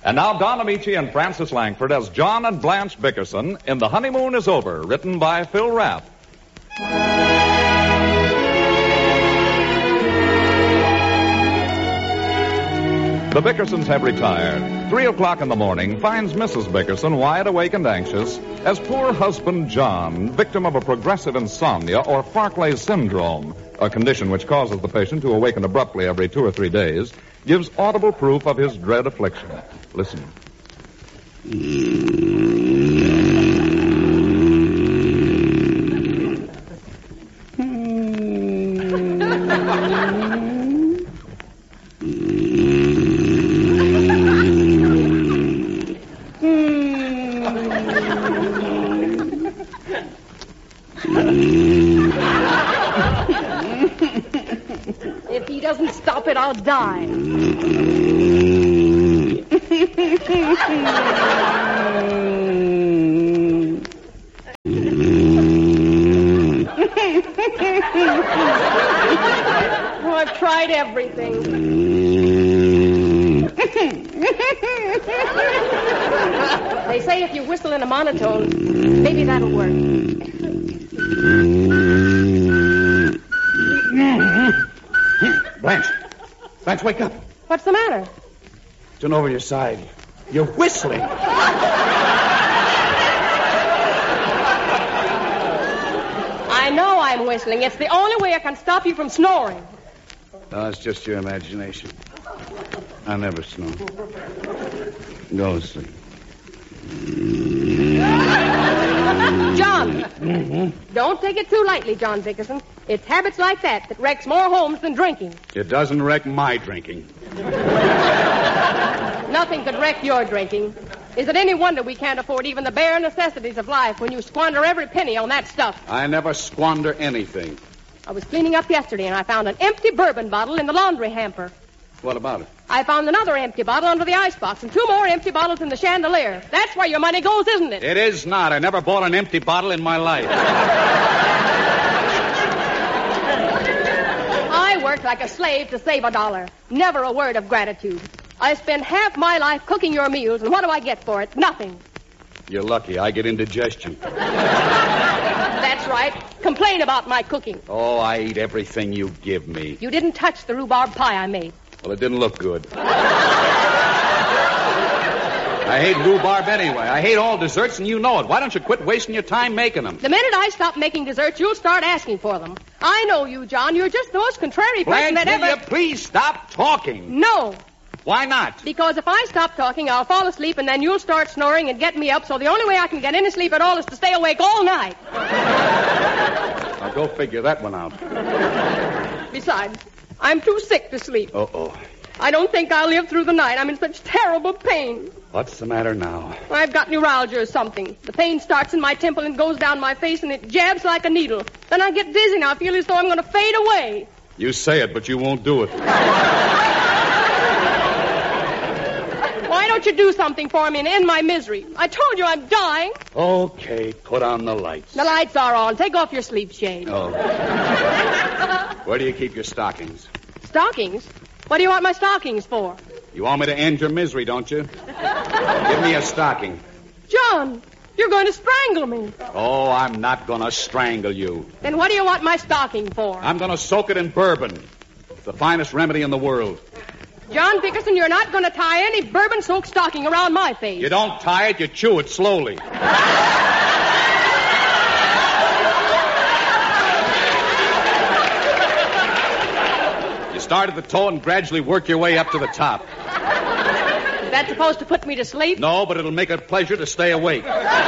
And now Don Amici and Francis Langford as John and Blanche Bickerson in The Honeymoon is Over, written by Phil Rapp. The Bickersons have retired. 3 o'clock in the morning finds Mrs. Bickerson wide awake and anxious as poor husband John, victim of a progressive insomnia or Farclay syndrome, a condition which causes the patient to awaken abruptly every 2 or 3 days, gives audible proof of his dread affliction. Listen. If he doesn't stop it, I'll die. Oh, I've tried everything. They say if you whistle in a monotone, maybe that'll work. Blanche, wake up. What's the matter? Turn over your side. You're whistling. I know I'm whistling. It's the only way I can stop you from snoring. No, it's just your imagination. I never snore. Go to sleep. John! Don't take it too lightly, John Bickerson. It's habits like that wrecks more homes than drinking. It doesn't wreck my drinking. Nothing could wreck your drinking. Is it any wonder we can't afford even the bare necessities of life when you squander every penny on that stuff? I never squander anything. I was cleaning up yesterday and I found an empty bourbon bottle in the laundry hamper. What about it? I found another empty bottle under the icebox and 2 more empty bottles in the chandelier. That's where your money goes, isn't it? It is not. I never bought an empty bottle in my life. I worked like a slave to save $1. Never a word of gratitude. I spend half my life cooking your meals, and what do I get for it? Nothing. You're lucky. I get indigestion. That's right. Complain about my cooking. Oh, I eat everything you give me. You didn't touch the rhubarb pie I made. Well, it didn't look good. I hate rhubarb anyway. I hate all desserts, and you know it. Why don't you quit wasting your time making them? The minute I stop making desserts, you'll start asking for them. I know you, John. You're just the most contrary person Blanche, that ever... will you please stop talking? No. Why not? Because if I stop talking, I'll fall asleep, and then you'll start snoring and get me up, so the only way I can get any sleep at all is to stay awake all night. Now, go figure that one out. Besides, I'm too sick to sleep. Uh-oh. I don't think I'll live through the night. I'm in such terrible pain. What's the matter now? I've got neuralgia or something. The pain starts in my temple and goes down my face, and it jabs like a needle. Then I get dizzy, and I feel as though I'm going to fade away. You say it, but you won't do it. Why don't you do something for me and end my misery? I told you I'm dying. Okay, put on the lights. The lights are on. Take off your sleep shade. Oh. Where do you keep your stockings? Stockings? What do you want my stockings for? You want me to end your misery, don't you? Give me a stocking. John, you're going to strangle me. Oh, I'm not going to strangle you. Then what do you want my stocking for? I'm going to soak it in bourbon. It's the finest remedy in the world. John Bickerson, you're not going to tie any bourbon-soaked stocking around my face. You don't tie it, you chew it slowly. You start at the toe and gradually work your way up to the top. Is that supposed to put me to sleep? No, but it'll make it a pleasure to stay awake.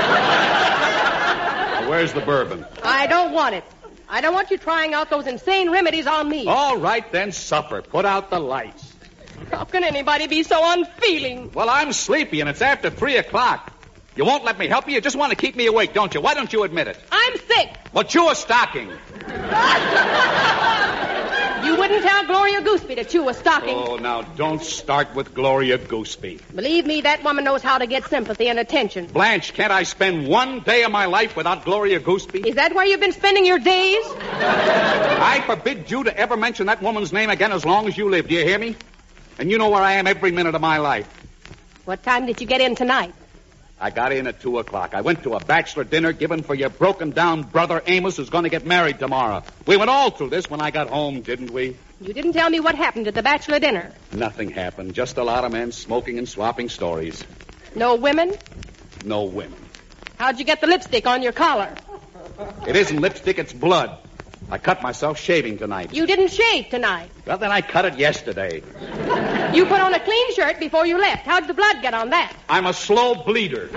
Now, where's the bourbon? I don't want it. I don't want you trying out those insane remedies on me. All right, then, supper. Put out the lights. How can anybody be so unfeeling? Well, I'm sleepy, and it's after 3 o'clock. You won't let me help you? You just want to keep me awake, don't you? Why don't you admit it? I'm sick. Well, chew a stocking. You wouldn't tell Gloria Gooseby to chew a stocking. Oh, now, don't start with Gloria Gooseby. Believe me, that woman knows how to get sympathy and attention. Blanche, can't I spend one day of my life without Gloria Gooseby? Is that where you've been spending your days? I forbid you to ever mention that woman's name again as long as you live. Do you hear me? And you know where I am every minute of my life. What time did you get in tonight? I got in at 2 o'clock. I went to a bachelor dinner given for your broken-down brother Amos, who's going to get married tomorrow. We went all through this when I got home, didn't we? You didn't tell me what happened at the bachelor dinner. Nothing happened. Just a lot of men smoking and swapping stories. No women? No women. How'd you get the lipstick on your collar? It isn't lipstick, it's blood. I cut myself shaving tonight. You didn't shave tonight. Well, then I cut it yesterday. You put on a clean shirt before you left. How'd the blood get on that? I'm a slow bleeder.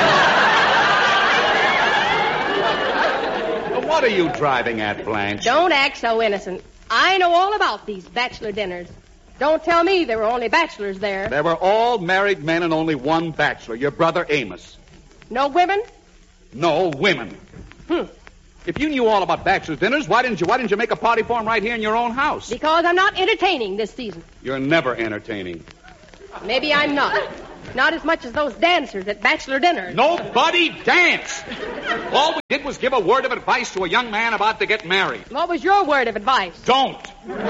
What are you driving at, Blanche? Don't act so innocent. I know all about these bachelor dinners. Don't tell me there were only bachelors there. There were all married men and only one bachelor, your brother Amos. No women? No women. If you knew all about bachelor dinners, why didn't you make a party for them right here in your own house? Because I'm not entertaining this season. You're never entertaining. Maybe I'm not. Not as much as those dancers at bachelor dinners. Nobody danced. All we did was give a word of advice to a young man about to get married. What was your word of advice? Don't.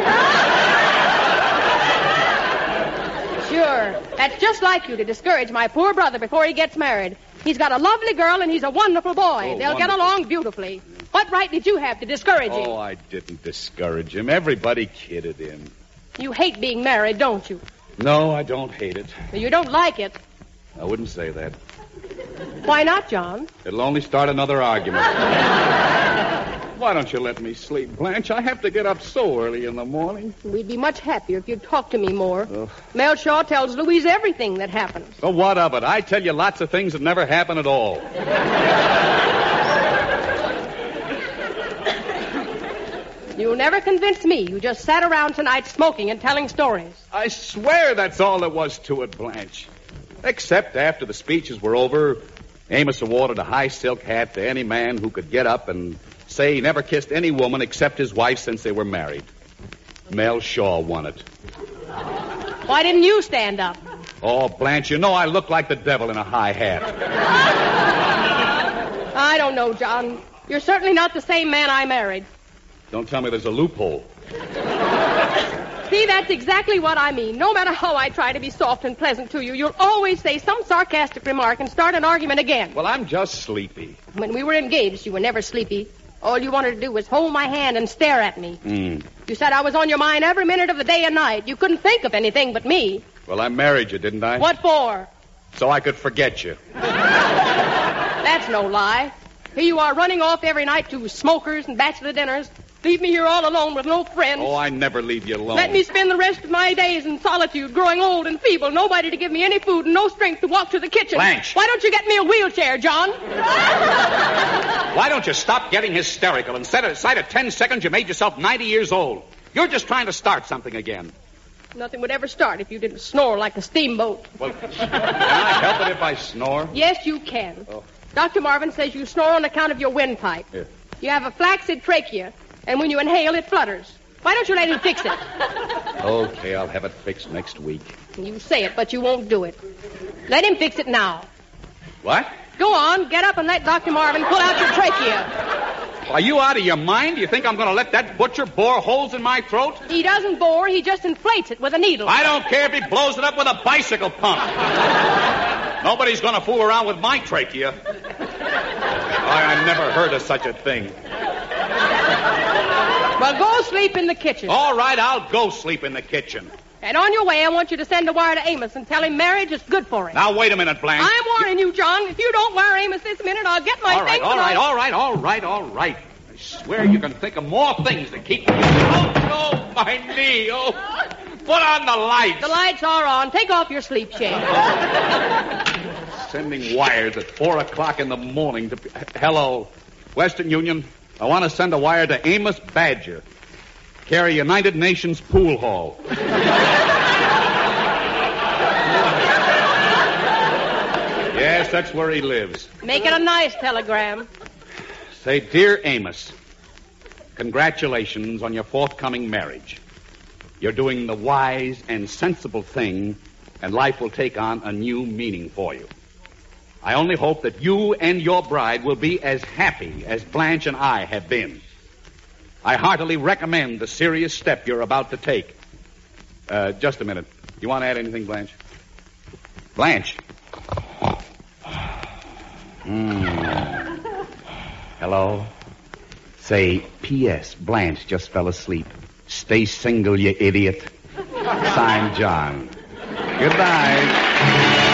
Sure. That's just like you to discourage my poor brother before he gets married. He's got a lovely girl and he's a wonderful boy. They'll get along beautifully. What right did you have to discourage him? Oh, I didn't discourage him. Everybody kidded him. You hate being married, don't you? No, I don't hate it. You don't like it. I wouldn't say that. Why not, John? It'll only start another argument. Why don't you let me sleep, Blanche? I have to get up so early in the morning. We'd be much happier if you'd talk to me more. Mel Shaw tells Louise everything that happens. So what of it? I tell you lots of things that never happen at all. You'll never convince me. You just sat around tonight smoking and telling stories. I swear that's all there was to it, Blanche. Except after the speeches were over, Amos awarded a high silk hat to any man who could get up and say he never kissed any woman except his wife since they were married. Mel Shaw won it. Why didn't you stand up? Oh, Blanche, you know I look like the devil in a high hat. I don't know, John. You're certainly not the same man I married. Don't tell me there's a loophole. See, that's exactly what I mean. No matter how I try to be soft and pleasant to you, you'll always say some sarcastic remark and start an argument again. Well, I'm just sleepy. When we were engaged, you were never sleepy. All you wanted to do was hold my hand and stare at me. You said I was on your mind every minute of the day and night. You couldn't think of anything but me. Well, I married you, didn't I? What for? So I could forget you. That's no lie. Here you are running off every night to smokers and bachelor dinners. Leave me here all alone with no friends. Oh, I never leave you alone. Let me spend the rest of my days in solitude, growing old and feeble, nobody to give me any food and no strength to walk to the kitchen. Blanche. Why don't you get me a wheelchair, John? Why don't you stop getting hysterical? Instead of 10 seconds, you made yourself 90 years old. You're just trying to start something again. Nothing would ever start if you didn't snore like a steamboat. Well, can I help it if I snore? Yes, you can. Oh. Dr. Marvin says you snore on account of your windpipe. Yeah. You have a flaccid trachea, and when you inhale, it flutters. Why don't you let him fix it? Okay, I'll have it fixed next week. You say it, but you won't do it. Let him fix it now. What? Go on, get up and let Dr. Marvin pull out your trachea. Are you out of your mind? Do you think I'm going to let that butcher bore holes in my throat? He doesn't bore, he just inflates it with a needle. I don't care if he blows it up with a bicycle pump. Nobody's going to fool around with my trachea. I never heard of such a thing. Well, go sleep in the kitchen. All right, I'll go sleep in the kitchen. And on your way, I want you to send a wire to Amos and tell him marriage is good for him. Now, wait a minute, Blanche. I'm warning you, John. If you don't wire Amos this minute, I'll get my things. All right. I swear you can think of more things to keep me. Oh, my knee. Oh, put on the lights. The lights are on. Take off your sleep shade. Sending wires at 4 o'clock in the morning to... Hello, Western Union. I want to send a wire to Amos Badger. Carry United Nations Pool Hall. Yes, that's where he lives. Make it a nice telegram. Say, Dear Amos, congratulations on your forthcoming marriage. You're doing the wise and sensible thing, and life will take on a new meaning for you. I only hope that you and your bride will be as happy as Blanche and I have been. I heartily recommend the serious step you're about to take. Just a minute. You want to add anything, Blanche? Blanche. Hello? Say, P.S. Blanche just fell asleep. Stay single, you idiot. Signed, John. Good night.